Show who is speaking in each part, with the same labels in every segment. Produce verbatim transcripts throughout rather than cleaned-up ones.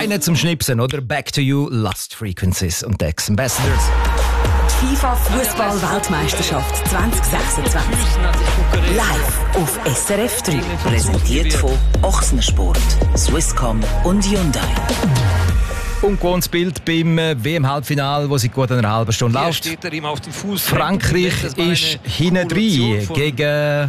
Speaker 1: Einer zum Schnipsen, oder? Back to You, Lost Frequencies und The Ambassadors.
Speaker 2: Die FIFA-Fußball-Weltmeisterschaft zwanzig sechsundzwanzig. Live auf S R F drei. Präsentiert von Ochsensport, Swisscom und Hyundai.
Speaker 1: Ungewohntes Bild beim W M-Halbfinale, das seit gut einer halben Stunde
Speaker 3: Hier
Speaker 1: läuft.
Speaker 3: steht er ihm auf den Fuß.
Speaker 1: Frankreich ist hinten drin gegen...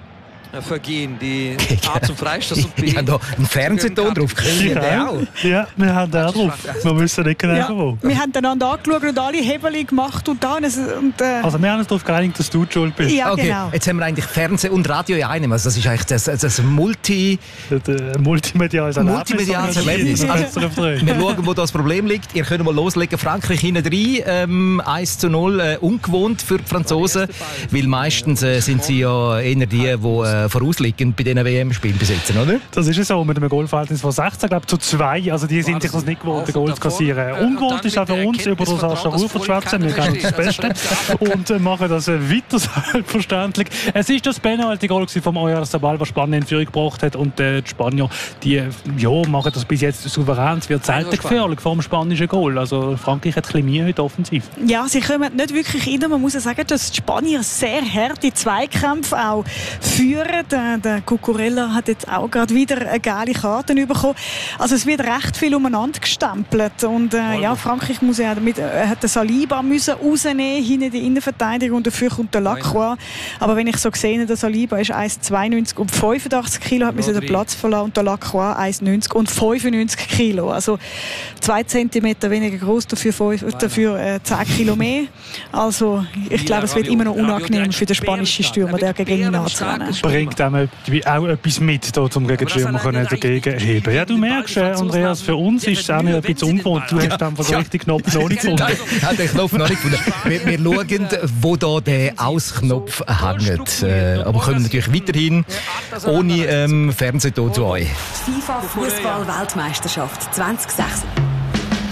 Speaker 3: Vergehen, die A zum Freistoß und B.
Speaker 1: Ich habe da einen Fernsehton drauf.
Speaker 4: Ja, ja, wir haben da drauf. Wir wissen nicht genau
Speaker 5: Ja,
Speaker 4: wo.
Speaker 5: wir haben einander angeschaut und alle Hebel gemacht und da. Und, und, äh,
Speaker 4: Also wir haben uns darauf geeinigt, dass du die schuld bist.
Speaker 5: ja,
Speaker 1: Okay,
Speaker 5: genau.
Speaker 1: jetzt haben wir eigentlich Fernsehen und Radio in einem. Also das ist eigentlich das, das Multi...
Speaker 4: Das multimediales Erlebnis.
Speaker 1: Multimediales Erlebnis.
Speaker 4: Das
Speaker 1: Also,
Speaker 4: S R F drei.
Speaker 1: wir schauen, wo das Problem liegt. Ihr könnt mal loslegen. Frankreich hinten rein, ähm, eins zu null, äh, ungewohnt für die Franzosen, weil meistens äh, sind sie ja eher die, die äh, vorausliegen bei diesen W M-Spielen besitzen, oder?
Speaker 4: Das ist es so, mit einem Goalverhältnis von sechzehn, glaube ich, zu zwei. Also die sind sich das nicht gewohnt, den Goal zu kassieren. Ungewohnt ist auch für uns, über das Sascha Rufer zu schwätzen. Wir kennen das Beste und äh, machen das äh, weiter selbstverständlich. Es ist das Penalty-Goal vom Oyarzabal, das Spanien in Führung gebracht hat. Und äh, die Spanier, die äh, ja, machen das bis jetzt souverän. Es wird selten gefährlich vor dem spanischen Goal. Also Frankreich hat ein bisschen Mühe heute offensiv.
Speaker 5: Ja, sie kommen nicht wirklich rein. Man muss ja sagen, dass die Spanier sehr harte Zweikämpfe auch führen. Der, der Cucurella hat jetzt auch gerade wieder eine geile Karte bekommen. Also es wird recht viel umeinander gestempelt. Und äh, ja, Frankreich muss ja mit, äh, hat den Saliba müssen rausnehmen, hinten die Innenverteidigung, und dafür kommt der Lacroix. Aber wenn ich so sehe, der Saliba ist eins Komma zweiundneunzig und fünfundachtzig Kilo, hat müssen den Platz verlassen, und der Lacroix eins Komma neunzig und fünfundneunzig Kilo. Also zwei Zentimeter weniger groß, dafür, fünf, dafür äh, zehn Kilo mehr. Also ich glaube, es wird immer noch unangenehm für den spanischen Stürmer, der gegen ihn anzurennen.
Speaker 4: Bringt einem auch etwas mit, da, um gegen die Stürmer dagegen zu heben. Ja, du merkst, äh, Andreas, für uns ist es auch nicht ein bisschen ungewohnt. Du hast einfach so richtig Knopf noch nicht gefunden.
Speaker 1: Ich habe den Knopf noch nicht gefunden. Wir, wir schauen, wo da der Ausknopf hängt. Äh, aber kommen natürlich weiterhin ohne ähm, Fernsehton zu euch.
Speaker 2: FIFA-Fußball-Weltmeisterschaft zwanzig sechsundzwanzig.